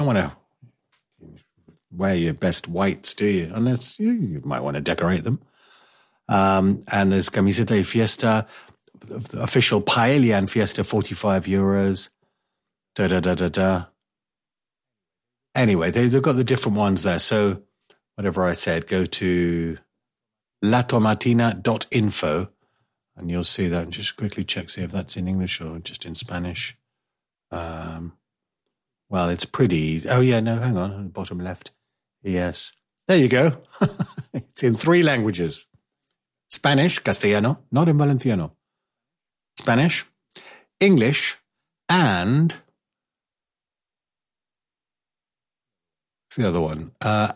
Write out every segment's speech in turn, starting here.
don't want to wear your best whites, do you? Unless you might want to decorate them. And there's Camisa de Fiesta, official Paella Fiesta, €45. Anyway, they've got the different ones there. So whatever I said, go to latomatina.info and you'll see that. And just quickly check, see if that's in English or just in Spanish. Well, it's pretty easy. Oh, yeah, no, hang on, bottom left. Yes. There you go. It's in 3 languages. Spanish, Castellano, not in Valenciano. Spanish, English, and what's the other one?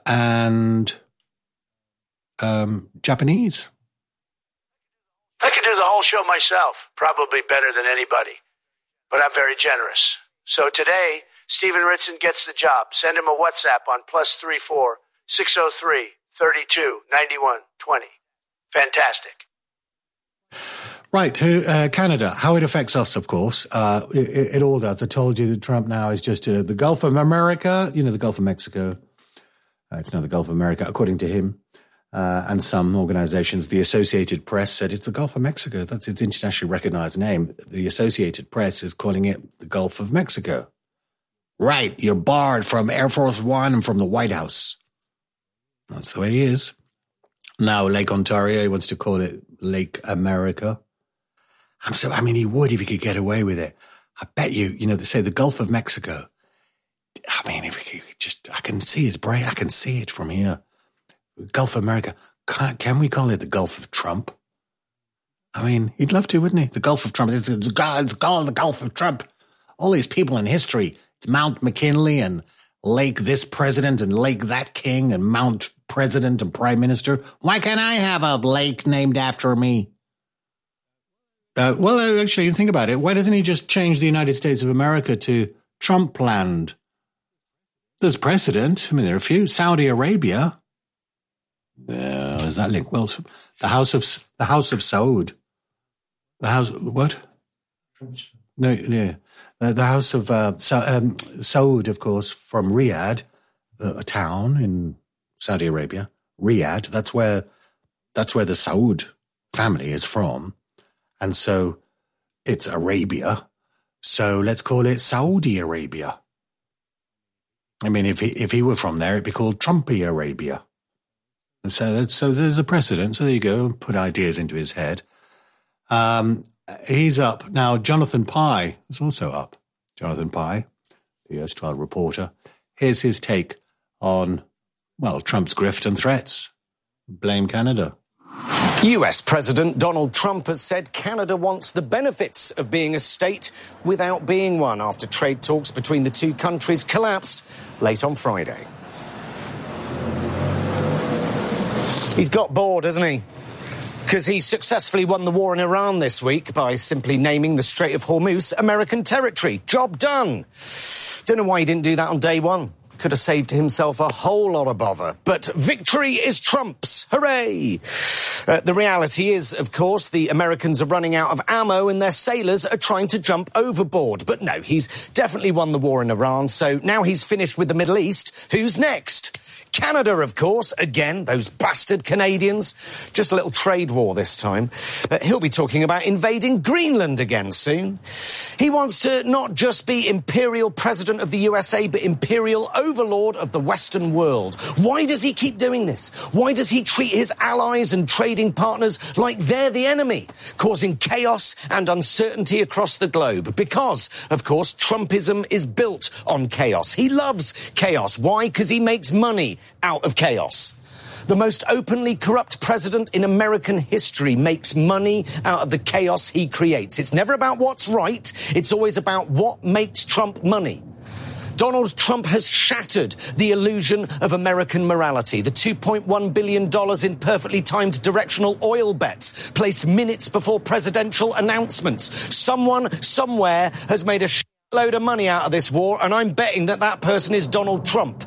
Japanese. I could do the whole show myself, probably better than anybody, but I'm very generous. So today, Stephen Ritson gets the job. Send him a WhatsApp on +34 603 32 91 20. Fantastic. Right, to Canada, how it affects us, of course. It all does. I told you that Trump now is just the Gulf of America, the Gulf of Mexico. It's now the Gulf of America, according to him. And some organizations, the Associated Press said it's the Gulf of Mexico. That's its internationally recognized name. The Associated Press is calling it the Gulf of Mexico. Right, you're barred from Air Force One and from the White House. That's the way he is. Now, Lake Ontario, he wants to call it Lake America. He would if he could get away with it. I bet you, they say the Gulf of Mexico. If he could I can see his brain. I can see it from here. Gulf of America. Can we call it the Gulf of Trump? He'd love to, wouldn't he? The Gulf of Trump. It's called the Gulf of Trump. All these people in history. It's Mount McKinley and Lake this president and Lake that king and Mount president and prime minister. Why can't I have a lake named after me? Well, actually, think about it. Why doesn't he just change the United States of America to Trumpland? There's precedent. There are a few. Saudi Arabia. Is that link? Well, the House of Saud. The House, what? No, yeah. The House of Saud, of course, from Riyadh, a town in Saudi Arabia. Riyadh, that's where the Saud family is from. And so it's Arabia. So let's call it Saudi Arabia. If he were from there, it'd be called Trumpy Arabia. And so there's a precedent. So there you go. Put ideas into his head. He's up. Now, Jonathan Pye is also up. Jonathan Pye, the erstwhile reporter. Here's his take on, Trump's grift and threats. Blame Canada. US President Donald Trump has said Canada wants the benefits of being a state without being one after trade talks between the two countries collapsed late on Friday. He's got bored, hasn't he? Because he successfully won the war in Iran this week by simply naming the Strait of Hormuz American territory. Job done. Don't know why he didn't do that on day one. Could have saved himself a whole lot of bother. But victory is Trump's. Hooray! The reality is, of course, the Americans are running out of ammo and their sailors are trying to jump overboard. But no, he's definitely won the war in Iran, so now he's finished with the Middle East. Who's next? Canada, of course. Again, those bastard Canadians. Just a little trade war this time. He'll be talking about invading Greenland again soon. He wants to not just be imperial president of the USA, but imperial overlord of the Western world. Why does he keep doing this? Why does he treat his allies and trading partners like they're the enemy, causing chaos and uncertainty across the globe? Because, of course, Trumpism is built on chaos. He loves chaos. Why? Because he makes money out of chaos. The most openly corrupt president in American history makes money out of the chaos he creates. It's never about what's right. It's always about what makes Trump money. Donald Trump has shattered the illusion of American morality. The $2.1 billion in perfectly timed directional oil bets placed minutes before presidential announcements. Someone, somewhere, has made a load of money out of this war, and I'm betting that person is Donald Trump.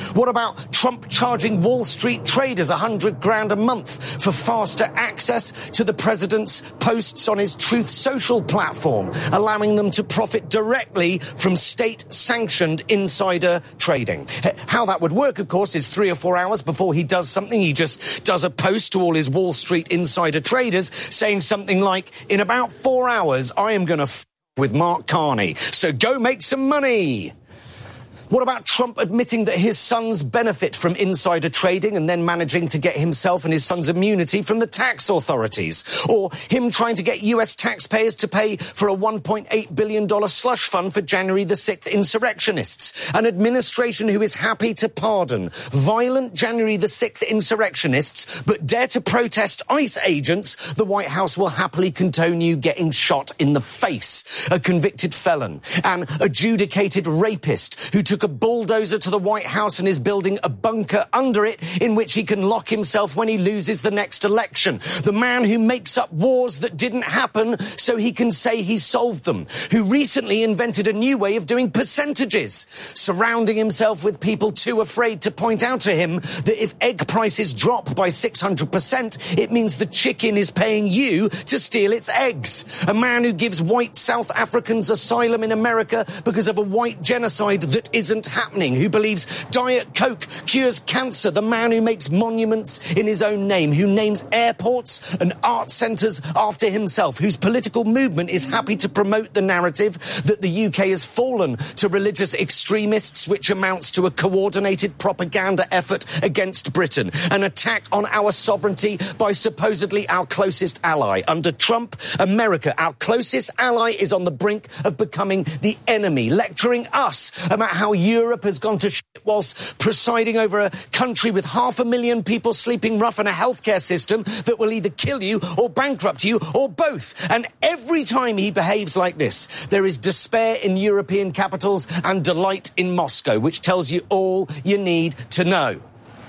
What about Trump charging Wall Street traders $100,000 a month for faster access to the president's posts on his Truth Social platform, allowing them to profit directly from state-sanctioned insider trading? How that would work, of course, is 3 or 4 hours before he does something, he just does a post to all his Wall Street insider traders saying something like, in about 4 hours, I am going to with Mark Carney, so go make some money. What about Trump admitting that his sons benefit from insider trading and then managing to get himself and his sons immunity from the tax authorities? Or him trying to get US taxpayers to pay for a $1.8 billion slush fund for January the 6th insurrectionists? An administration who is happy to pardon violent January the 6th insurrectionists but dare to protest ICE agents, the White House will happily condone you getting shot in the face. A convicted felon, an adjudicated rapist who took a bulldozer to the White House and is building a bunker under it in which he can lock himself when he loses the next election. The man who makes up wars that didn't happen so he can say he solved them. Who recently invented a new way of doing percentages, surrounding himself with people too afraid to point out to him that if egg prices drop by 600%, it means the chicken is paying you to steal its eggs. A man who gives white South Africans asylum in America because of a white genocide that isn't happening, who believes Diet Coke cures cancer, the man who makes monuments in his own name, who names airports and art centres after himself, whose political movement is happy to promote the narrative that the UK has fallen to religious extremists, which amounts to a coordinated propaganda effort against Britain, an attack on our sovereignty by supposedly our closest ally. Under Trump, America, our closest ally, is on the brink of becoming the enemy, lecturing us about how Europe has gone to shit whilst presiding over a country with 500,000 people sleeping rough and a healthcare system that will either kill you or bankrupt you or both. And every time he behaves like this, there is despair in European capitals and delight in Moscow, which tells you all you need to know.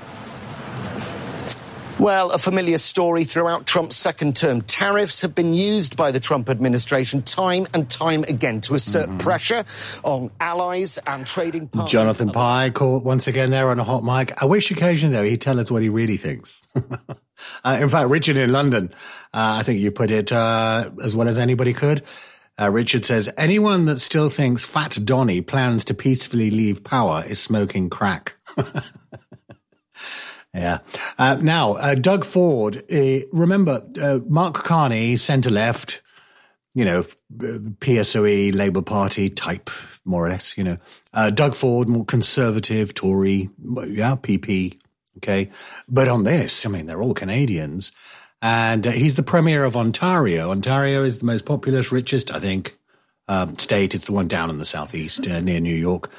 Well, a familiar story throughout Trump's second term. Tariffs have been used by the Trump administration time and time again to assert pressure on allies and trading partners. Jonathan Pye caught once again there on a hot mic. I wish occasionally, though, he'd tell us what he really thinks. In fact, Richard in London, I think you put it as well as anybody could. Richard says, anyone that still thinks Fat Donny plans to peacefully leave power is smoking crack. Yeah. Now, Doug Ford, remember, Mark Carney, centre-left, PSOE, Labour Party type, more or less, Doug Ford, more conservative, Tory, PP, okay. But on this, they're all Canadians. And he's the Premier of Ontario. Ontario is the most populous, richest, I think, state. It's the one down in the southeast near New York.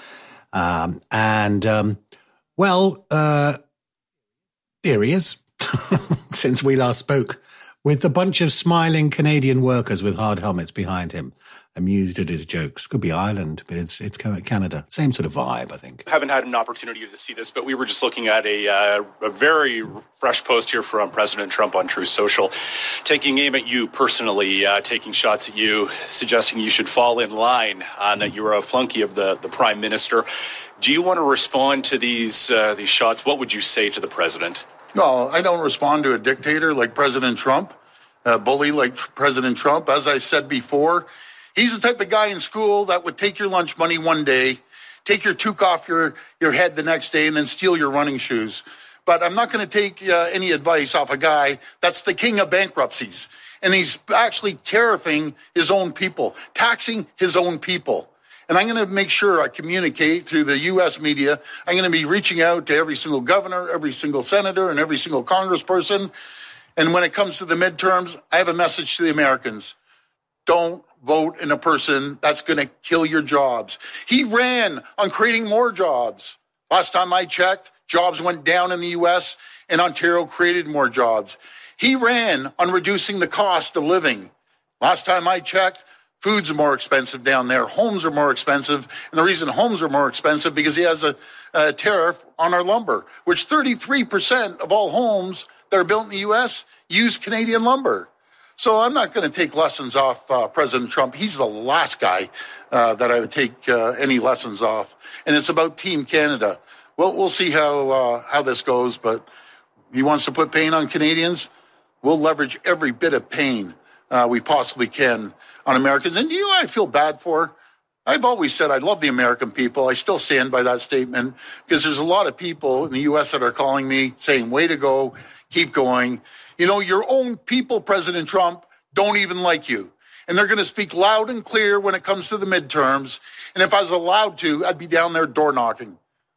Here he is, since we last spoke, with a bunch of smiling Canadian workers with hard helmets behind him, amused at his jokes. Could be Ireland, but it's kind of Canada. Same sort of vibe, I think. Haven't had an opportunity to see this, but we were just looking at a very fresh post here from President Trump on Truth Social, taking aim at you personally, taking shots at you, suggesting you should fall in line, that you're a flunky of the Prime Minister. Do you want to respond to these shots? What would you say to the president? No, I don't respond to a dictator like President Trump, a bully like President Trump. As I said before, he's the type of guy in school that would take your lunch money one day, take your toque off your head the next day, and then steal your running shoes. But I'm not going to take any advice off a guy that's the king of bankruptcies. And he's actually tariffing his own people, taxing his own people. And I'm going to make sure I communicate through the U.S. media. I'm going to be reaching out to every single governor, every single senator, and every single congressperson. And when it comes to the midterms, I have a message to the Americans. Don't vote in a person that's going to kill your jobs. He ran on creating more jobs. Last time I checked, jobs went down in the U.S., and Ontario created more jobs. He ran on reducing the cost of living. Last time I checked, food's more expensive down there. Homes are more expensive. And the reason homes are more expensive because he has a tariff on our lumber, which 33% of all homes that are built in the U.S. use Canadian lumber. So I'm not going to take lessons off President Trump. He's the last guy that I would take any lessons off. And it's about Team Canada. well, we'll see how this goes. But he wants to put pain on Canadians. We'll leverage every bit of pain we possibly can on Americans. And I feel bad for. I've always said I love the American people. I still stand by that statement because there's a lot of people in the U.S. that are calling me saying, way to go, keep going. Your own people, President Trump, don't even like you. And they're going to speak loud and clear when it comes to the midterms. And if I was allowed to, I'd be down there door knocking.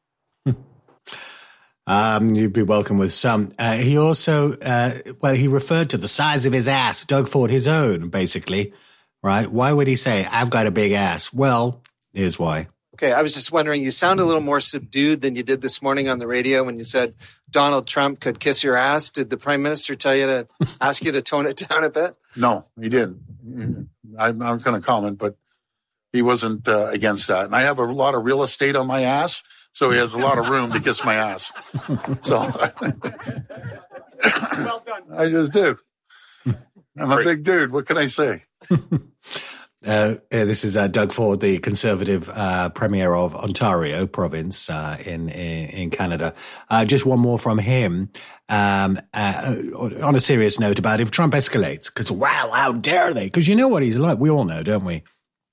You'd be welcome with some. He also, he referred to the size of his ass, Doug Ford, his own, basically. Right? Why would he say, I've got a big ass? Well, here's why. Okay, I was just wondering, you sound a little more subdued than you did this morning on the radio when you said Donald Trump could kiss your ass. Did the Prime Minister tell you to ask you to tone it down a bit? No, he didn't. I'm not going to comment, but he wasn't against that. And I have a lot of real estate on my ass, so he has a lot of room to kiss my ass. So well done. I just do. I'm a big dude. What can I say? This is Doug Ford, the Conservative Premier of Ontario province in Canada. Just one more from him on a serious note about if Trump escalates. Because, wow, how dare they? Because you know what he's like. We all know, don't we?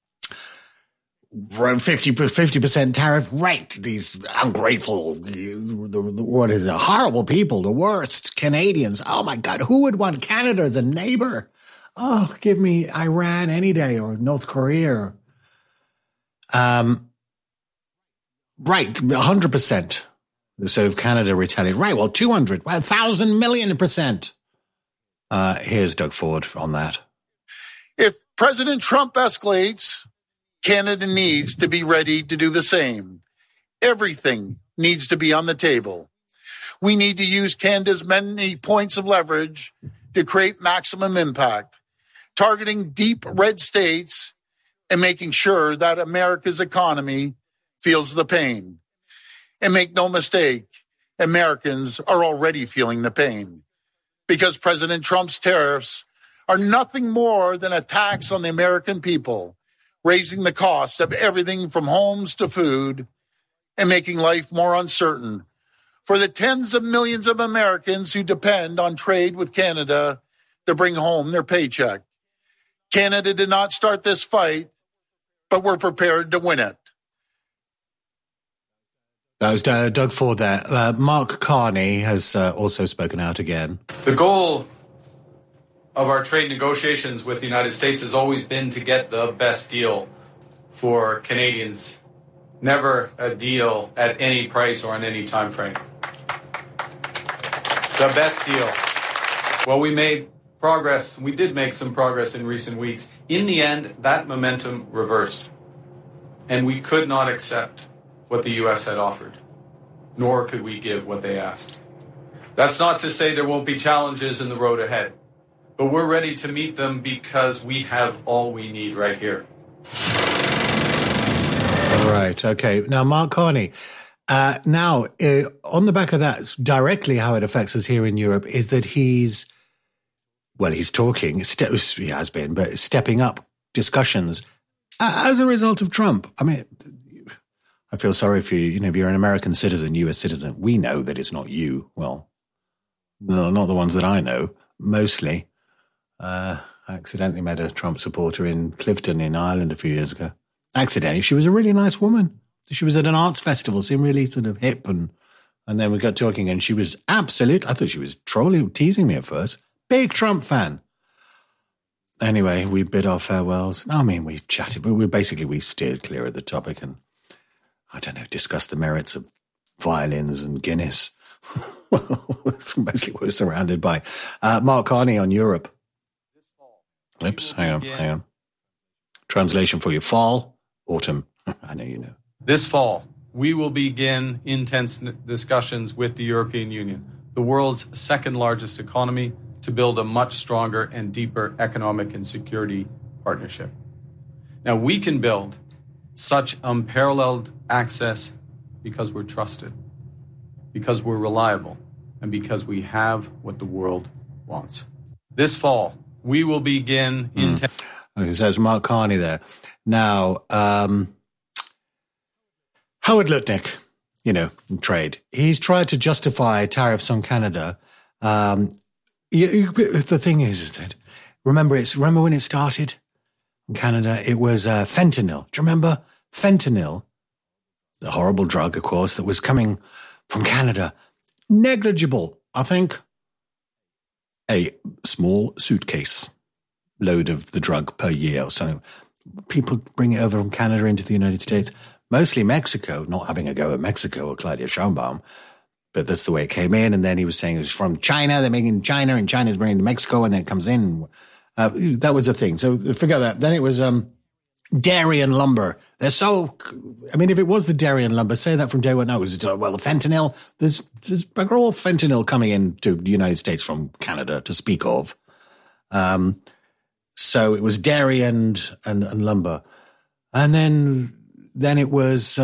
50% tariff, right? These ungrateful, what is it? Horrible people, the worst Canadians. Oh, my God. Who would want Canada as a neighbor? Oh, give me Iran any day or North Korea. Right, 100%. So if Canada retaliates, right, well, 200, 1,000 million%. Here's Doug Ford on that. If President Trump escalates, Canada needs to be ready to do the same. Everything needs to be on the table. We need to use Canada's many points of leverage to create maximum impact, targeting deep red states and making sure that America's economy feels the pain. And make no mistake, Americans are already feeling the pain because President Trump's tariffs are nothing more than a tax on the American people, raising the cost of everything from homes to food and making life more uncertain for the tens of millions of Americans who depend on trade with Canada to bring home their paycheck. Canada did not start this fight, but we're prepared to win it. That was Doug Ford there. Mark Carney has also spoken out again. The goal of our trade negotiations with the United States has always been to get the best deal for Canadians, never a deal at any price or in any time frame. The best deal. Well, we made progress. We did make some progress in recent weeks. In the end, that momentum reversed, and we could not accept what the U.S. had offered, nor could we give what they asked. That's not to say there won't be challenges in the road ahead, but we're ready to meet them because we have all we need right here. Right, okay. Now, Mark Carney, on the back of that, directly how it affects us here in Europe is that he's talking, he has been, but stepping up discussions as a result of Trump. I mean, I feel sorry for you. If you're an American citizen, U.S. citizen, we know that it's not you. Well, no, not the ones that I know, mostly. I accidentally met a Trump supporter in Clifton in Ireland a few years ago. Accidentally. She was a really nice woman. She was at an arts festival, seemed really sort of hip. And then we got talking and she was absolute. I thought she was teasing me at first. Big Trump fan. Anyway, we bid our farewells. I mean, we chatted, but we steered clear of the topic and, I don't know, discussed the merits of violins and Guinness. Mostly we're surrounded by Mark Carney on Europe. Oops, hang on. Translation for you. Fall, autumn. I know you know. This fall, we will begin intense discussions with the European Union, the world's second largest economy, to build a much stronger and deeper economic and security partnership. Now, we can build such unparalleled access because we're trusted, because we're reliable, and because we have what the world wants. This fall, we will begin intense... It says Mark Carney there. Now, Howard Lutnick trade. He's tried to justify tariffs on Canada. The thing is that remember when it started in Canada? It was fentanyl. Do you remember fentanyl? The horrible drug, of course, that was coming from Canada. Negligible, I think. A small suitcase load of the drug per year or something. People bring it over from Canada into the United States. Mostly Mexico, not having a go at Mexico or Claudia Sheinbaum, but that's the way it came in. And then he was saying it was from China, they're making it in China, and China's bringing it to Mexico, and then it comes in. That was the thing. So forget that. Then it was dairy and lumber. They're so, if it was the dairy and lumber, say that from day one. No, it was, the fentanyl, there's bugger all fentanyl coming into the United States from Canada to speak of. So it was dairy and lumber. And then it was,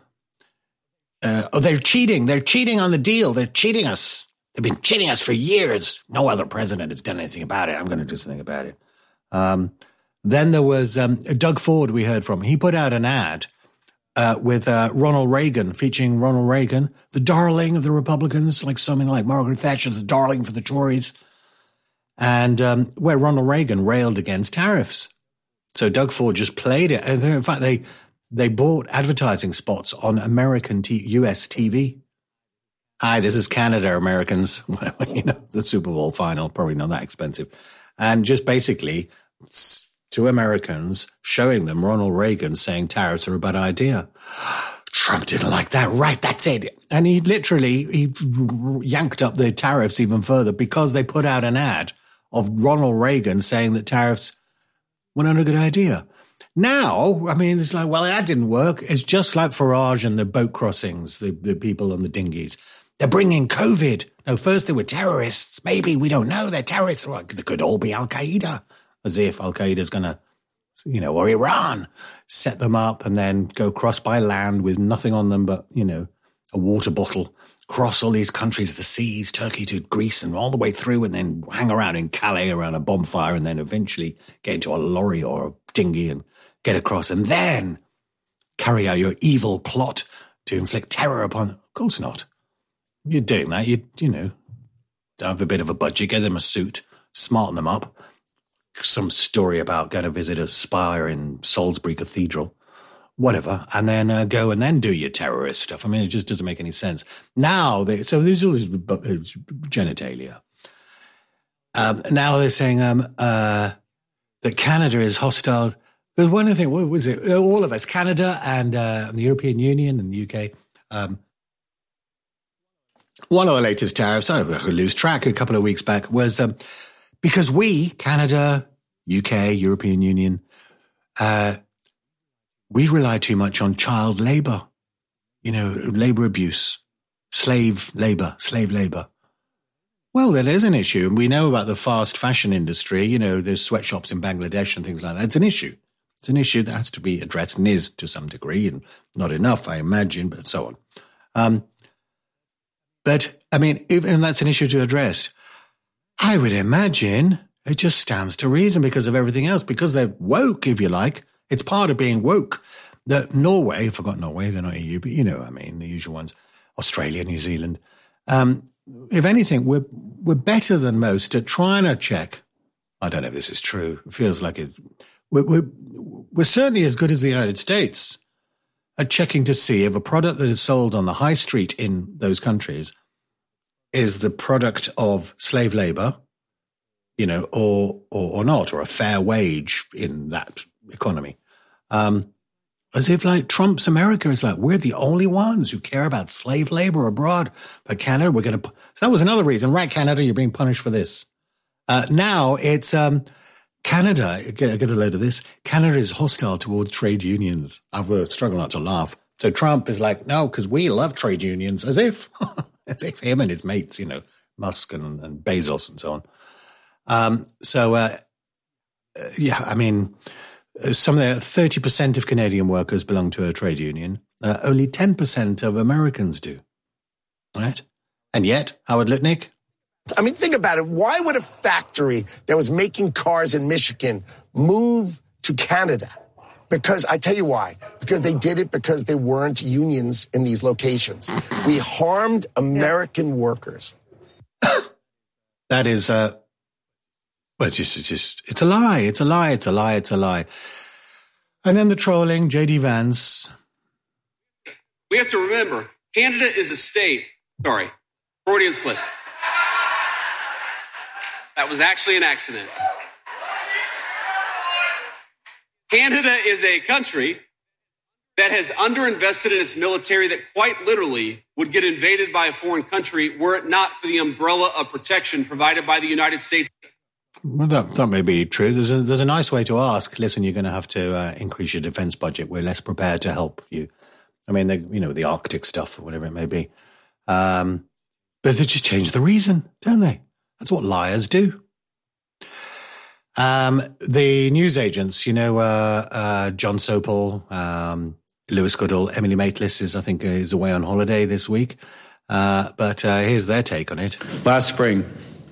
they're cheating. They're cheating on the deal. They're cheating us. They've been cheating us for years. No other president has done anything about it. I'm going to do something about it. Then there was Doug Ford we heard from. He put out an ad with Ronald Reagan, featuring Ronald Reagan, the darling of the Republicans, like something like Margaret Thatcher's the darling for the Tories, and where Ronald Reagan railed against tariffs. So Doug Ford just played it. And in fact, they bought advertising spots on American US TV. Hi, this is Canada, Americans. The Super Bowl final, probably not that expensive. And just basically to Americans, showing them Ronald Reagan saying tariffs are a bad idea. Trump didn't like that. Right, that's it. And he yanked up the tariffs even further because they put out an ad of Ronald Reagan saying that tariffs were not a good idea. Now, it's like, well, that didn't work. It's just like Farage and the boat crossings, the people on the dinghies. They're bringing COVID. No, first they were terrorists. Maybe, we don't know. They're terrorists. Well, they could all be Al-Qaeda. As if Al-Qaeda's going to, or Iran, set them up and then go cross by land with nothing on them but, a water bottle, cross all these countries, the seas, Turkey to Greece and all the way through, and then hang around in Calais around a bonfire and then eventually get into a lorry or a dinghy and get across and then carry out your evil plot to inflict terror upon. Of course not. You're doing that. You have a bit of a budget, get them a suit, smarten them up. Some story about going to visit a spire in Salisbury Cathedral, whatever, and then go and then do your terrorist stuff. It just doesn't make any sense. Now, so there's all this genitalia. Now they're saying that Canada is hostile. Because one of the things, what was it? All of us, Canada and the European Union and the UK. One of the latest tariffs, I could lose track a couple of weeks back, was because we, Canada, UK, European Union, we rely too much on child labor, labor abuse, slave labor. Well, that is an issue. And we know about the fast fashion industry, there's sweatshops in Bangladesh and things like that. It's an issue. It's an issue that has to be addressed and is to some degree, and not enough, I imagine, but so on. But, even that's an issue to address. I would imagine it just stands to reason because of everything else, because they're woke, if you like. It's part of being woke. That Norway, I forgot Norway, they're not EU, but the usual ones, Australia, New Zealand. If anything, we're better than most at trying to check. I don't know if this is true. It feels like it. We're certainly as good as the United States at checking to see if a product that is sold on the high street in those countries is the product of slave labor, or not, or a fair wage in that economy. As if like Trump's America is like, we're the only ones who care about slave labor abroad. But Canada, that was another reason, right? Canada, you're being punished for this. Now it's, Canada, get a load of this. Canada is hostile towards trade unions. I've struggled not to laugh. So Trump is like, no, because we love trade unions, as if him and his mates, Musk and Bezos and so on. Some of the 30% of Canadian workers belong to a trade union. Only 10% of Americans do. Right? And yet, Howard Lutnick. Think about it. Why would a factory that was making cars in Michigan move to Canada? Because I tell you why. Because they did it because there weren't unions in these locations. We harmed American workers. That is, well, it's a lie. It's a lie. It's a lie. It's a lie. And then the trolling, J.D. Vance. We have to remember, Canada is a state. Sorry, Freudian slip. That was actually an accident. Canada is a country that has underinvested in its military that quite literally would get invaded by a foreign country were it not for the umbrella of protection provided by the United States. Well, that may be true. There's a nice way to ask, listen, you're going to have to increase your defense budget. We're less prepared to help you. I mean, the Arctic stuff or whatever it may be. But they just change the reason, don't they? That's what liars do. The news agents, John Sopel, Lewis Goodall, Emily Maitlis is away on holiday this week. But here's their take on it. Last spring,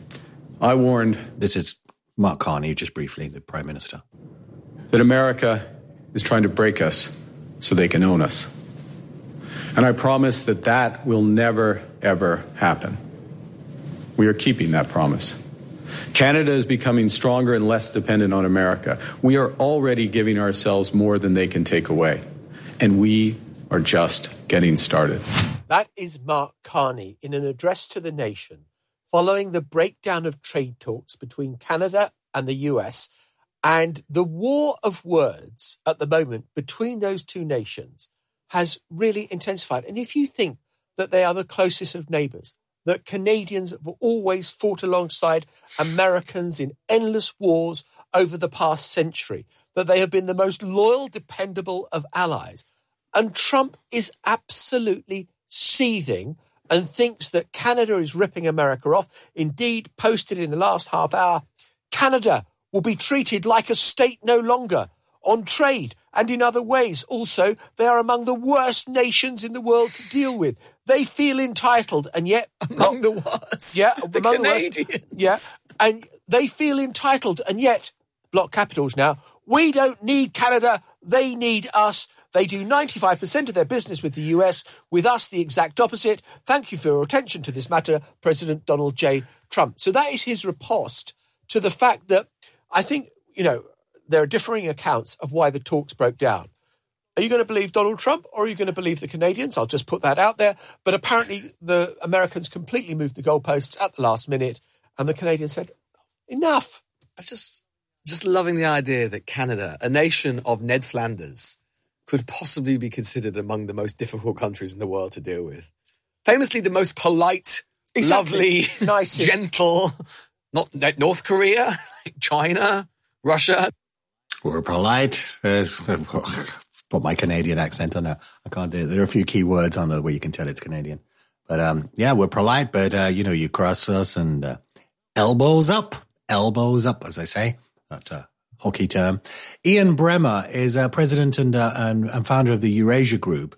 I warned... This is Mark Carney, just briefly, the Prime Minister. ...that America is trying to break us so they can own us. And I promise that will never, ever happen. We are keeping that promise. Canada is becoming stronger and less dependent on America. We are already giving ourselves more than they can take away. And we are just getting started. That is Mark Carney in an address to the nation following the breakdown of trade talks between Canada and the US and the war of words at the moment between those two nations has really intensified. And if you think that they are the closest of neighbours, that Canadians have always fought alongside Americans in endless wars over the past century, that they have been the most loyal, dependable of allies. And Trump is absolutely seething and thinks that Canada is ripping America off. Indeed, posted in the last half hour, Canada will be treated like a state no longer on trade and in other ways. Also, they are among the worst nations in the world to deal with. They feel entitled, and yet... Among the worst? Yeah, the among Canadians. The worst. Yeah, and they feel entitled, and yet, block capitals now, we don't need Canada, they need us. They do 95% of their business with the US, with us the exact opposite. Thank you for your attention to this matter, President Donald J. Trump. So that is his riposte to the fact that I think, there are differing accounts of why the talks broke down. Are you going to believe Donald Trump or are you going to believe the Canadians? I'll just put that out there. But apparently the Americans completely moved the goalposts at the last minute and the Canadians said, enough. I'm just loving the idea that Canada, a nation of Ned Flanders, could possibly be considered among the most difficult countries in the world to deal with. Famously the most polite, lovely, nicest, gentle, not North Korea, China, Russia. We're polite. Put my Canadian accent on there. I can't do it. There are a few key words on there where you can tell it's Canadian. But we're polite, but you cross us and elbows up, as they say. That hockey term. Ian Bremmer is president and founder of the Eurasia Group.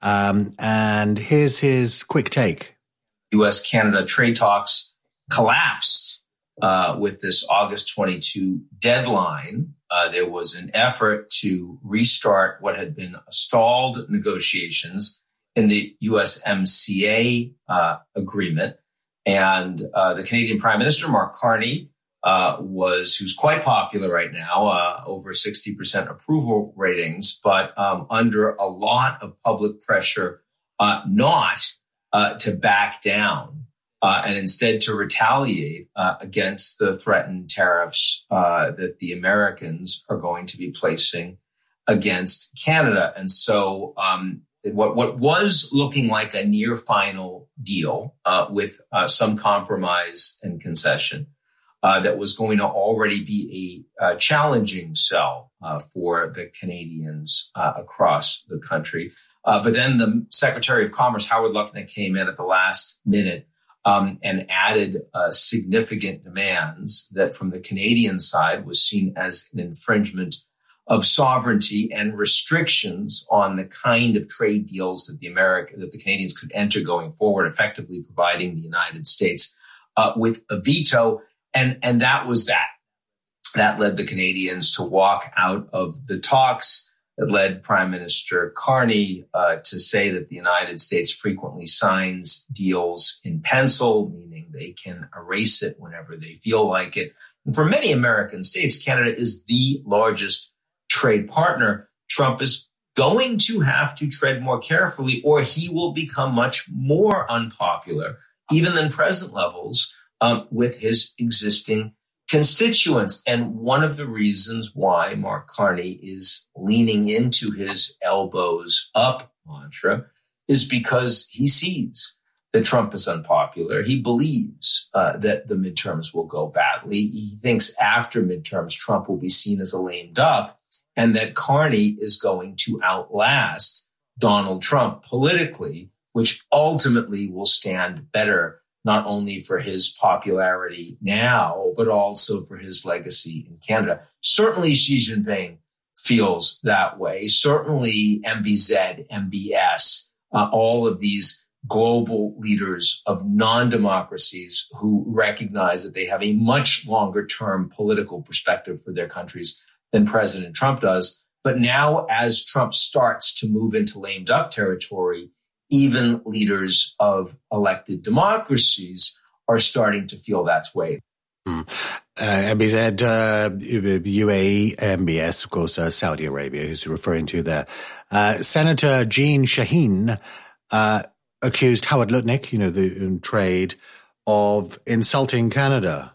And here's his quick take. U.S.-Canada trade talks collapsed with this August 22 deadline. There was an effort to restart what had been stalled negotiations in the USMCA agreement. And the Canadian Prime Minister, Mark Carney, who's quite popular right now, over 60% approval ratings, but under a lot of public pressure not to back down. And instead to retaliate against the threatened tariffs that the Americans are going to be placing against Canada. And so what was looking like a near final deal with some compromise and concession that was going to already be a challenging sell for the Canadians across the country. But then the Secretary of Commerce, Howard Lutnick, came in at the last minute and added significant demands that from the Canadian side was seen as an infringement of sovereignty and restrictions on the kind of trade deals that the Canadians could enter going forward, effectively providing the United States with a veto. And that was that. That led the Canadians to walk out of the talks. that led Prime Minister Carney to say that the United States frequently signs deals in pencil, meaning they can erase it whenever they feel like it. And for many American states, Canada is the largest trade partner. Trump is going to have to tread more carefully, or he will become much more unpopular, even than present levels, with his existing constituents. And one of the reasons why Mark Carney is leaning into his elbows up mantra is because he sees that Trump is unpopular. He believes that the midterms will go badly. He thinks after midterms, Trump will be seen as a lame duck, and that Carney is going to outlast Donald Trump politically, which ultimately will stand better not only for his popularity now, but also for his legacy in Canada. Certainly Xi Jinping feels that way. Certainly MBZ, MBS, all of these global leaders of non-democracies who recognize that they have a much longer term political perspective for their countries than President Trump does. But now as Trump starts to move into lame duck territory, even leaders of elected democracies are starting to feel that's way. MBZ, UAE, MBS, of course, Saudi Arabia, who's referring to there. Senator Jeanne Shaheen accused Howard Lutnick, the trade, of insulting Canada.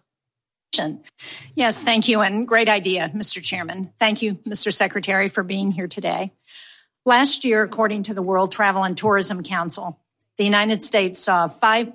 Yes, thank you, and great idea, Mr. Chairman. Thank you, Mr. Secretary, for being here today. Last year, according to the World Travel and Tourism Council, the United States saw a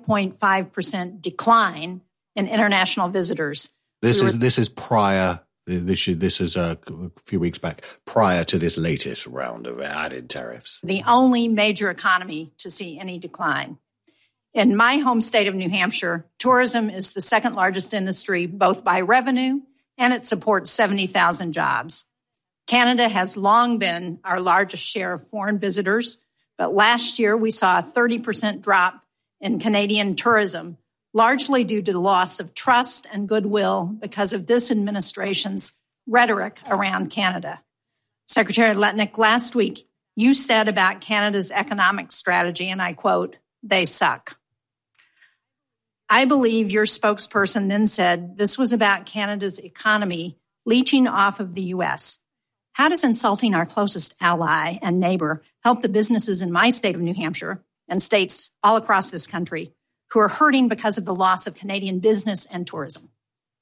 5.5% decline in international visitors. This is prior. This is a few weeks back, prior to this latest round of added tariffs. The only major economy to see any decline. In my home state of New Hampshire, tourism is the second largest industry, both by revenue, and it supports 70,000 jobs. Canada has long been our largest share of foreign visitors, but last year we saw a 30% drop in Canadian tourism, largely due to the loss of trust and goodwill because of this administration's rhetoric around Canada. Secretary Lutnick, last week you said about Canada's economic strategy, and I quote, "They suck." I believe your spokesperson then said this was about Canada's economy leeching off of the U.S. How does insulting our closest ally and neighbor help the businesses in my state of New Hampshire and states all across this country who are hurting because of the loss of Canadian business and tourism?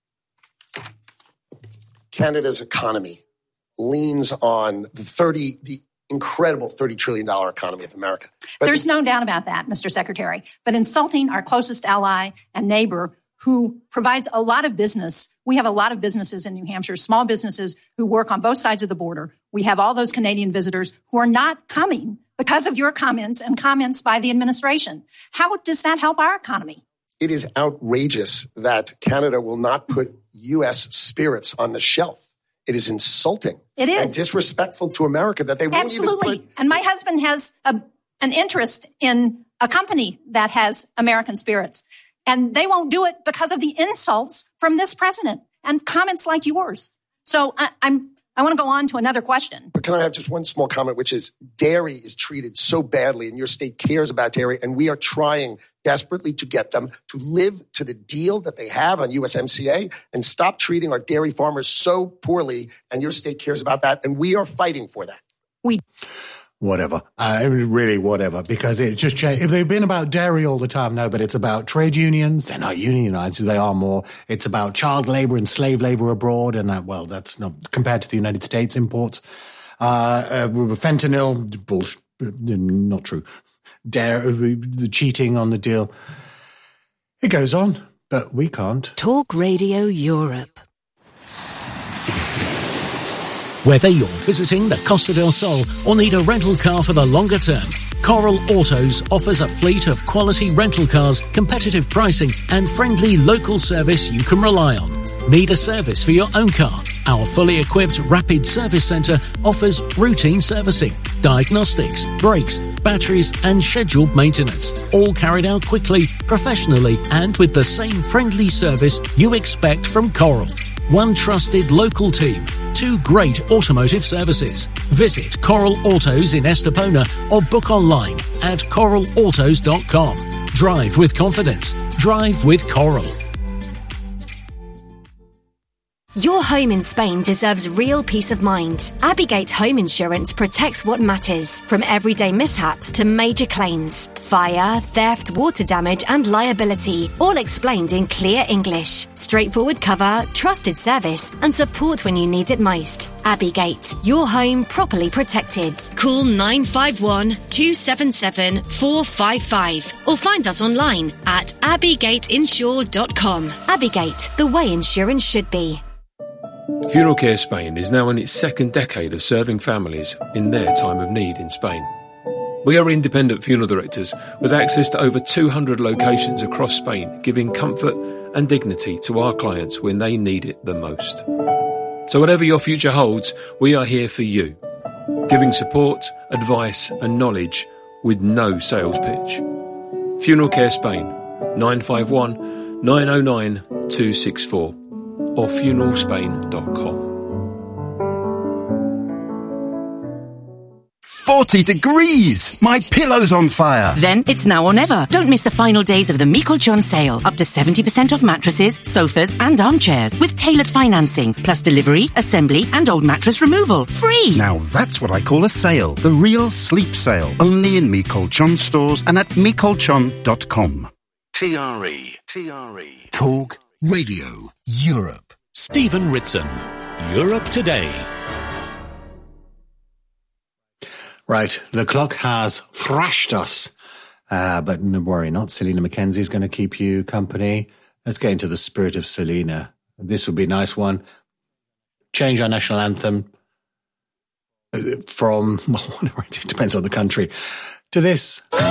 Canada's economy leans on the incredible $30 trillion economy of America. But there's no doubt about that, Mr. Secretary. But insulting our closest ally and neighbor who provides a lot of business. We have a lot of businesses in New Hampshire, small businesses who work on both sides of the border. We have all those Canadian visitors who are not coming because of your comments and comments by the administration. How does that help our economy? It is outrageous that Canada will not put U.S. spirits on the shelf. It is insulting. It is. And disrespectful to America that they won't Absolutely. even put... And my husband has an interest in a company that has American spirits. And they won't do it because of the insults from this president and comments like yours. So I want to go on to another question. But can I have just one small comment, which is dairy is treated so badly, and your state cares about dairy, and we are trying desperately to get them to live to the deal that they have on USMCA and stop treating our dairy farmers so poorly, and your state cares about that, and we are fighting for that. Whatever. Really whatever, because it just changed. If they've been about dairy all the time, no, but it's about trade unions. They're not unionized, they are more. It's about child labor and slave labor abroad, and that's not compared to the United States imports. Fentanyl, bullshit, not true. The cheating on the deal. It goes on, but we can't. Talk Radio Europe. Whether you're visiting the Costa del Sol or need a rental car for the longer term, Coral Autos offers a fleet of quality rental cars, competitive pricing, and friendly local service you can rely on. Need a service for your own car? Our fully equipped rapid service centre offers routine servicing, diagnostics, brakes, batteries, and scheduled maintenance, all carried out quickly, professionally, and with the same friendly service you expect from Coral. One trusted local team 2 great automotive services. Visit Coral Autos in Estepona or book online at coralautos.com. Drive with confidence. Drive with Coral. Your home in Spain deserves real peace of mind. Abigate Home Insurance protects what matters, from everyday mishaps to major claims. Fire, theft, water damage and liability, all explained in clear English. Straightforward cover, trusted service and support when you need it most. Abigate, your home properly protected. Call 951 277 455 or find us online at abigateinsure.com. Abigate, the way insurance should be. Funeral Care Spain is now in its second decade of serving families in their time of need in Spain. We are independent funeral directors with access to over 200 locations across Spain, giving comfort and dignity to our clients when they need it the most. So whatever your future holds, we are here for you, giving support, advice and knowledge with no sales pitch. Funeral Care Spain, 951 909 264. or funeralspain.com. 40 degrees! My pillow's on fire! Then it's now or never. Don't miss the final days of the Mi Colchón sale. Up to 70% off mattresses, sofas and armchairs with tailored financing, plus delivery, assembly and old mattress removal. Free! Now that's what I call a sale. The real sleep sale. Only in Mi Colchón stores and at micolchon.com. TRE. Talk Radio Europe. Stephen Ritson, Europe Today. Right, the clock has thrashed us. But no worry not, Selena Mackenzie's going to keep you company. Let's get into the spirit of Selena. This will be a nice one. Change our national anthem from, well, it depends on the country, to this.